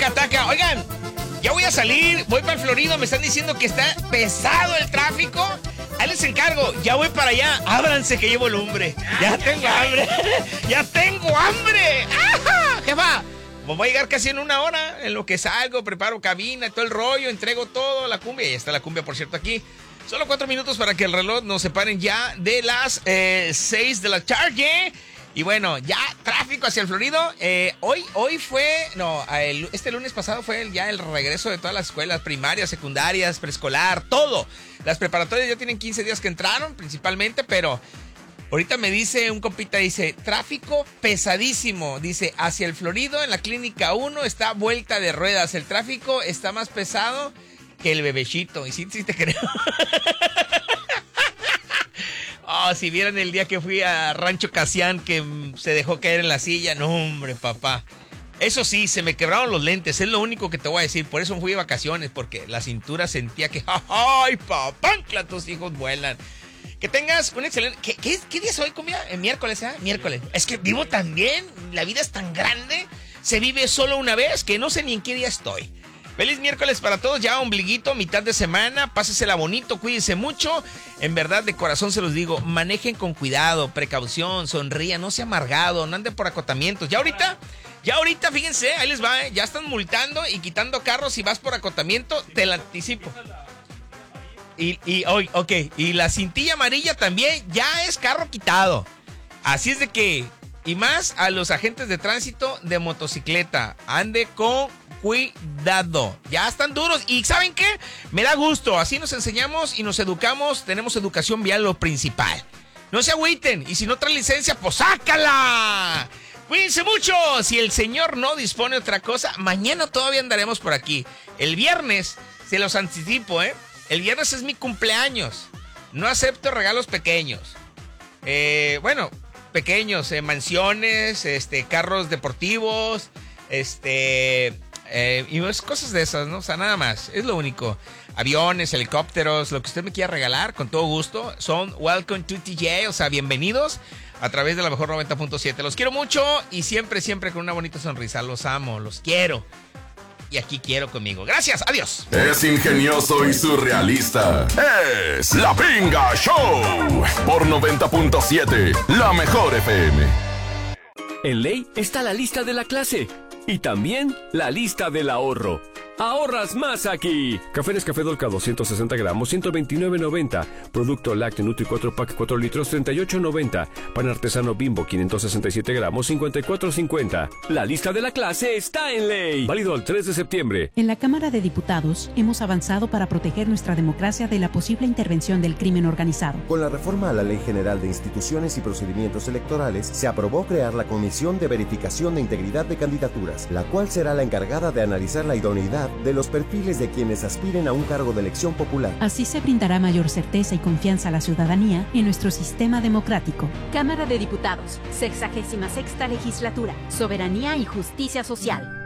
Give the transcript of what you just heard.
taca. Oigan, ya voy a salir, voy para el Florido, me están diciendo que está pesado el tráfico. Ahí les encargo, ya voy para allá. Ábranse que llevo lumbre. Ya tengo hambre. ¡Ya tengo hambre! ¡Ajá! Jefa, pues voy a llegar casi en 1 hora. En lo que salgo, preparo cabina, todo el rollo, entrego todo, la cumbia. Y está la cumbia, por cierto, aquí. Solo 4 minutos para que el reloj nos separen ya de las 6 de la tarde. Y bueno, ya tráfico hacia el Florido. Hoy fue, este lunes pasado fue ya el regreso de todas las escuelas primarias, secundarias, preescolar, todo. Las preparatorias ya tienen 15 días que entraron, principalmente, pero ahorita me dice un compita, dice, tráfico pesadísimo. Dice, hacia el Florido, en la Clínica 1, está vuelta de ruedas. El tráfico está más pesado que el bebecito. Y sí te creo. Oh, si vieran el día que fui a Rancho Casián, que se dejó caer en la silla. No, hombre, papá. Eso sí, se me quebraron los lentes. Es lo único que te voy a decir. Por eso fui de vacaciones, porque la cintura sentía que... ¡Ay, papá! Tus hijos vuelan. Que tengas un excelente... ¿Qué día es hoy, comida? Miércoles, ¿eh? Miércoles. Es que vivo tan bien. La vida es tan grande. Se vive solo una vez que no sé ni en qué día estoy. Feliz miércoles para todos, ya ombliguito, mitad de semana, pásesela bonito, cuídense mucho. En verdad, de corazón se los digo, manejen con cuidado, precaución, sonrían, no sea amargado, no anden por acotamientos. Ya ahorita, fíjense, ahí les va, ya están multando y quitando carros si vas por acotamiento, te la anticipo. Y la cintilla amarilla también ya es carro quitado. Así es de que, y más a los agentes de tránsito de motocicleta, ande con cuidado, ya están duros. Y ¿saben qué? Me da gusto, así nos enseñamos y nos educamos, tenemos educación vial, lo principal. No se agüiten, y si no traen licencia, pues sácala. Cuídense mucho, si el señor no dispone de otra cosa, mañana todavía andaremos por aquí. El viernes, se los anticipo, el viernes es mi cumpleaños, no acepto regalos pequeños. Pequeños, mansiones, carros deportivos, y cosas de esas, ¿no? O sea, nada más, es lo único. Aviones, helicópteros, lo que usted me quiera regalar, con todo gusto, son welcome to TJ, o sea, bienvenidos a través de la mejor 90.7. Los quiero mucho y siempre con una bonita sonrisa. Los amo, los quiero. Y aquí quiero conmigo. Gracias, adiós. Es ingenioso y surrealista. Es La Pinga Show por 90.7, la mejor FM. En ley está la lista de la clase y también la lista del ahorro. Ahorras más aquí. Café Nescafé Dolca 260 gramos, 129.90. Producto Lácteo Nutri 4 Pack 4 litros, 38.90. Pan artesano Bimbo 567 gramos, 54.50. La lista de la clase está en ley. Válido al 3 de septiembre. En la Cámara de Diputados hemos avanzado para proteger nuestra democracia de la posible intervención del crimen organizado. Con la reforma a la Ley General de Instituciones y Procedimientos Electorales, se aprobó crear la Comisión de Verificación de Integridad de Candidaturas, la cual será la encargada de analizar la idoneidad de los perfiles de quienes aspiren a un cargo de elección popular. Así se brindará mayor certeza y confianza a la ciudadanía en nuestro sistema democrático. Cámara de Diputados, 66ª Legislatura, Soberanía y Justicia Social.